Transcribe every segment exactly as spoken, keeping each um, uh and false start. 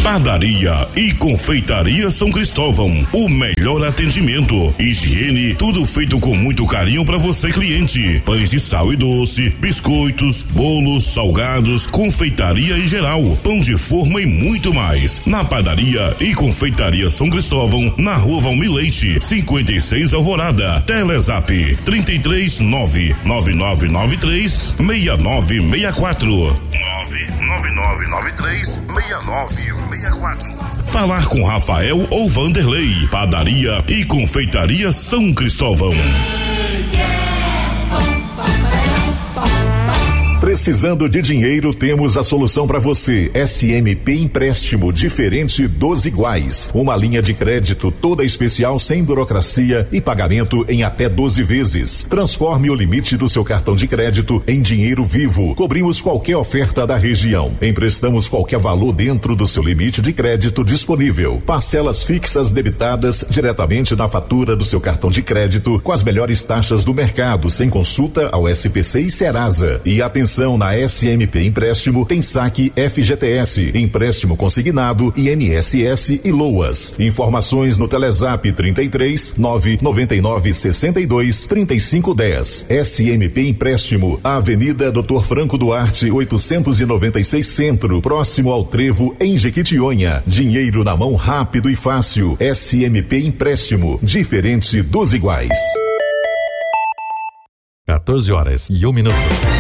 Padaria e Confeitaria São Cristóvão, o melhor atendimento, higiene, tudo feito com muito carinho para você, cliente. Pães de sal e doce, biscoitos, bolos, salgados, confeitaria em geral, pão de forma e muito mais. Na Padaria e Confeitaria São Cristóvão, na Rua Valmir Leite, cinquenta e seis Alvorada. Telezap trinta e três nove nove nove nove três seis nove seis quatro nove nove nove nove três seis nove seis quatro. Falar com Rafael ou Vanderlei. Padaria e Confeitaria São Cristóvão. Precisando de dinheiro, temos a solução para você. S M P Empréstimo, diferente dos iguais. Uma linha de crédito toda especial, sem burocracia e pagamento em até doze vezes. Transforme o limite do seu cartão de crédito em dinheiro vivo. Cobrimos qualquer oferta da região. Emprestamos qualquer valor dentro do seu limite de crédito disponível. Parcelas fixas debitadas diretamente na fatura do seu cartão de crédito, com as melhores taxas do mercado, sem consulta ao S P C e Serasa. E atenção, na S M P Empréstimo tem saque F G T S, empréstimo consignado, I N S S e LOAS. Informações no Telezap trinta e três nove nove nove sessenta e dois trinta e cinco dez. S M P Empréstimo, Avenida doutor Franco Duarte, oitocentos e noventa e seis Centro, próximo ao Trevo, em Jequitinhonha. Dinheiro na mão rápido e fácil. S M P Empréstimo, diferente dos iguais. quatorze horas e um minuto.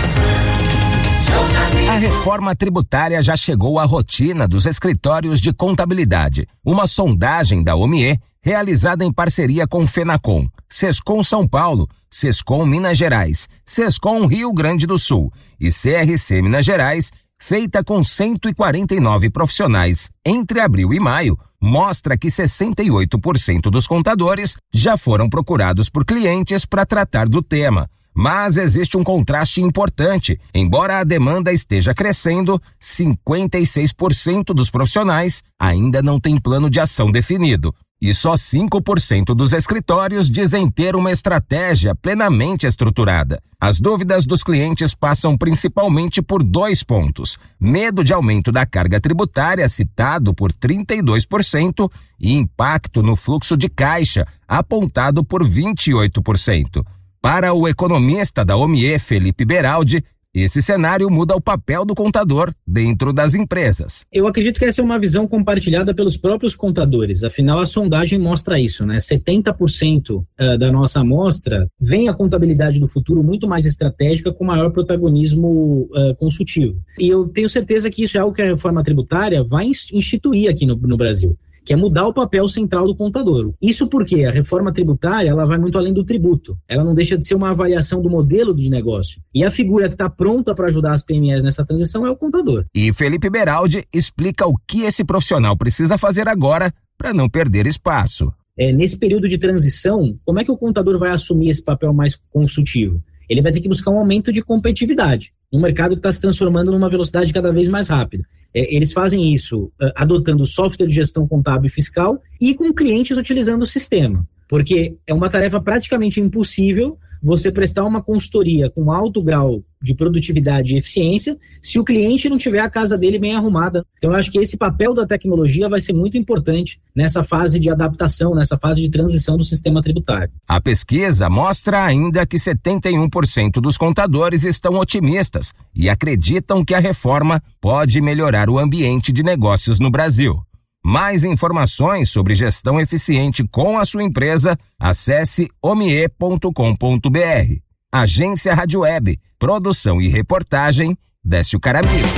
A reforma tributária já chegou à rotina dos escritórios de contabilidade. Uma sondagem da O M I E, realizada em parceria com Fenacom, Sescom São Paulo, Sescom Minas Gerais, Sescom Rio Grande do Sul e C R C Minas Gerais, feita com cento e quarenta e nove profissionais entre abril e maio, mostra que sessenta e oito por cento dos contadores já foram procurados por clientes para tratar do tema. Mas existe um contraste importante. Embora a demanda esteja crescendo, cinquenta e seis por cento dos profissionais ainda não têm plano de ação definido. E só cinco por cento dos escritórios dizem ter uma estratégia plenamente estruturada. As dúvidas dos clientes passam principalmente por dois pontos: medo de aumento da carga tributária, citado por trinta e dois por cento, e impacto no fluxo de caixa, apontado por vinte e oito por cento. Para o economista da O M I E, Felipe Beraldi, esse cenário muda o papel do contador dentro das empresas. Eu acredito que essa é uma visão compartilhada pelos próprios contadores. Afinal, a sondagem mostra isso, né? setenta por cento da nossa amostra vem a contabilidade do futuro muito mais estratégica, com maior protagonismo uh, consultivo. E eu tenho certeza que isso é algo que a reforma tributária vai instituir aqui no, no Brasil, que é mudar o papel central do contador. Isso porque a reforma tributária ela vai muito além do tributo. Ela não deixa de ser uma avaliação do modelo de negócio. E a figura que está pronta para ajudar as P M Es nessa transição é o contador. E Felipe Beraldi explica o que esse profissional precisa fazer agora para não perder espaço. É, nesse período de transição, como é que o contador vai assumir esse papel mais consultivo? Ele vai ter que buscar um aumento de competitividade, um mercado que está se transformando numa velocidade cada vez mais rápida. É, eles fazem isso uh, adotando software de gestão contábil e fiscal e com clientes utilizando o sistema, porque é uma tarefa praticamente impossível você prestar uma consultoria com alto grau de produtividade e eficiência se o cliente não tiver a casa dele bem arrumada. Então, eu acho que esse papel da tecnologia vai ser muito importante nessa fase de adaptação, nessa fase de transição do sistema tributário. A pesquisa mostra ainda que setenta e um por cento dos contadores estão otimistas e acreditam que a reforma pode melhorar o ambiente de negócios no Brasil. Mais informações sobre gestão eficiente com a sua empresa, acesse omie ponto com ponto br. Agência Rádio Web, produção e reportagem, Décio Caramiro.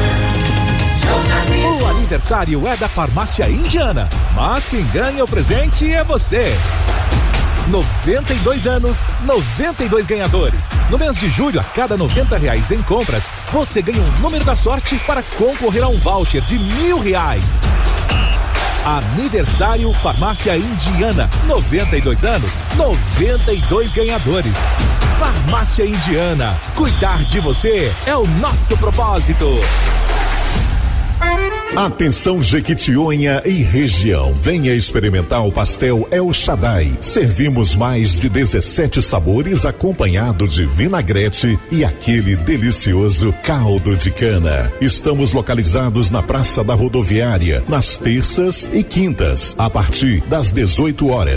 O aniversário é da Farmácia Indiana, mas quem ganha o presente é você. noventa e dois anos, noventa e dois ganhadores. No mês de julho, a cada noventa reais em compras, você ganha um número da sorte para concorrer a um voucher de mil reais. Aniversário Farmácia Indiana, noventa e dois anos, noventa e dois ganhadores. Farmácia Indiana, cuidar de você é o nosso propósito. Atenção Jequitinhonha e região, venha experimentar o pastel El Shaddai. Servimos mais de dezessete sabores acompanhado de vinagrete e aquele delicioso caldo de cana. Estamos localizados na Praça da Rodoviária, nas terças e quintas, a partir das dezoito horas.